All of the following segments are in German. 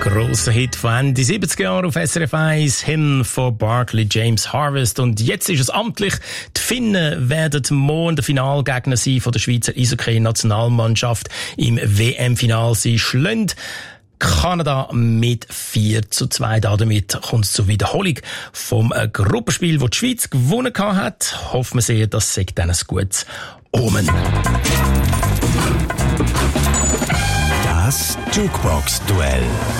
grosser Hit von Ende 70er Jahre auf SRF 1, Hymn von Barclay James Harvest. Und jetzt ist es amtlich. Die Finnen werden morgen der Finalgegner sein von der Schweizer Eishockey-Nationalmannschaft im WM-Final. Sie schlagen Kanada mit 4:2. Damit kommt es zur Wiederholung vom Gruppenspiel, das die Schweiz gewonnen hat. Hoffen wir sehr, das sei dann ein gutes Omen. Das Jukebox-Duell.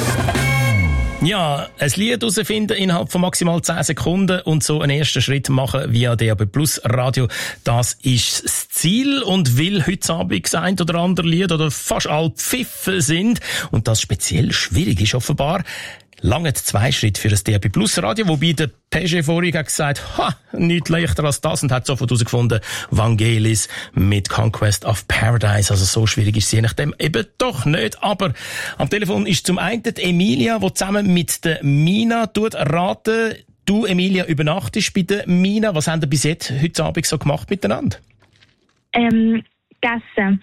Ja, ein Lied herausfinden innerhalb von maximal 10 Sekunden und so einen ersten Schritt machen via DAB+ Radio. Das ist das Ziel. Und weil heute Abend das ein oder andere Lied oder fast alle Pfiffen sind und das speziell schwierig ist offenbar, lange 2 Schritte für das DAB+ Radio, wobei der Peugeot vorhin hat gesagt, nichts leichter als das, und hat sofort herausgefunden, Vangelis mit Conquest of Paradise. Also so schwierig ist sie je nachdem eben doch nicht. Aber am Telefon ist zum einen die Emilia, die zusammen mit der Mina raten. Du, Emilia, übernachtest bei der Mina. Was haben ihr bis jetzt heute Abend so gemacht miteinander? Gegessen.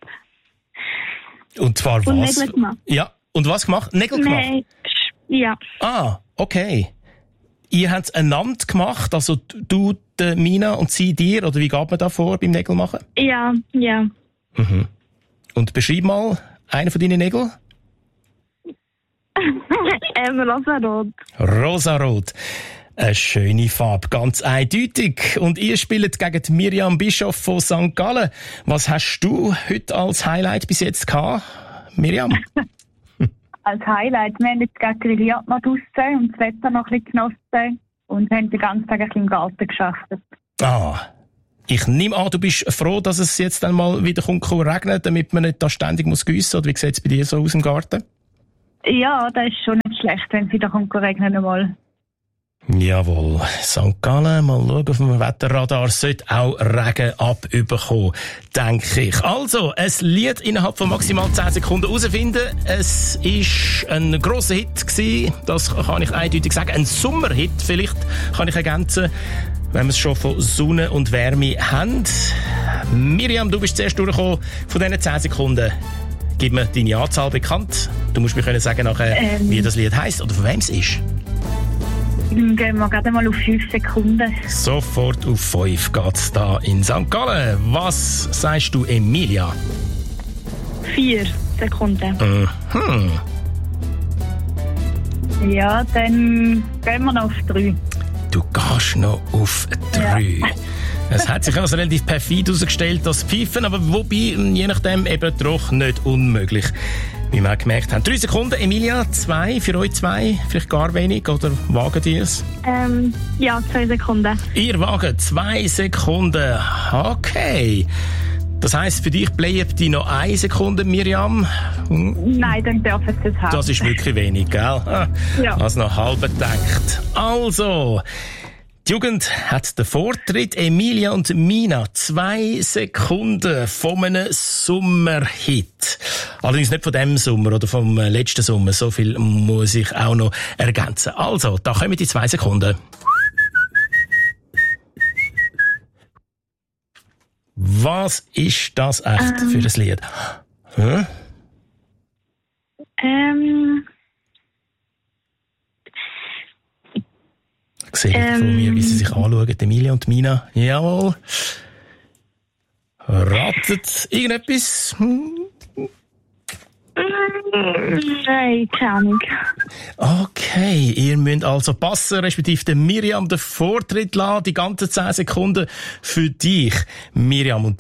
Und zwar und was? Nägel gemacht. Ja. Und was gemacht? Nägel gemacht? Nein. Ja. Ah, okay. Ihr habt es einander gemacht, also du, die Mina und sie dir, oder wie geht man da vor beim Nägel machen? Ja. Mhm. Und beschreib mal einen von deinen Nägeln. Rosarot. Rosarot. Eine schöne Farbe, ganz eindeutig. Und ihr spielt gegen die Miriam Bischof von St. Gallen. Was hast du heute als Highlight bis jetzt gehabt, Miriam? Als Highlight, wir haben jetzt gerade grilliert noch draussen und das Wetter noch ein bisschen genossen und haben den ganzen Tag ein bisschen im Garten gearbeitet. Ah, ich nehme an, du bist froh, dass es jetzt dann mal wieder regnet, damit man nicht da ständig giessen muss, oder wie sieht es bei dir so aus im Garten? Ja, das ist schon nicht schlecht, wenn es wieder regnen einmal. Jawohl, St. Gallen, mal schauen auf dem Wetterradar, sollte auch Regen abbekommen, denke ich. Also, ein Lied innerhalb von maximal 10 Sekunden herausfinden. Es war ein grosser Hit gewesen, das kann ich eindeutig sagen. Ein Sommerhit, vielleicht kann ich ergänzen, wenn wir es schon von Sonne und Wärme haben. Miriam, du bist zuerst durchgekommen von diesen 10 Sekunden. Gib mir deine Anzahl bekannt. Du musst mir können sagen nachher, wie das Lied heisst oder von wem es ist. Gehen wir gerade mal auf 5 Sekunden. Sofort auf 5 geht's da in St. Gallen. Was sagst du, Emilia? 4 Sekunden. Mhm. Ja, dann gehen wir noch auf 3. Du gehst noch auf 3. Ja. Es hat sich also relativ perfid herausgestellt, das Pfeifen, aber wobei, je nachdem, eben doch nicht unmöglich. Wie wir auch gemerkt haben. 3 Sekunden, Emilia, 2 für euch 2, vielleicht gar wenig, oder wagen ihr es? Ja, 2 Sekunden. Ihr wagen 2 Sekunden, okay. Das heisst, für dich bleibt die noch 1 Sekunde, Miriam? Nein, dann dürfen sie es haben. Das ist wirklich wenig, gell? Ja. Also noch halb gedacht. Also, die Jugend hat den Vortritt. Emilia und Mina, 2 Sekunden von einem Sommerhit. Allerdings nicht von dem Sommer oder vom letzten Sommer. So viel muss ich auch noch ergänzen. Also, da kommen die 2 Sekunden. Was ist das echt für ein Lied? Ich sehe von mir, wie sie sich anschauen, Emilia und Mina. Jawohl. Ratet irgendetwas? Nein, keine Ahnung. Okay, ihr müsst also passen, respektive der Miriam den Vortritt lassen, die ganzen 10 Sekunden für dich, Miriam. Und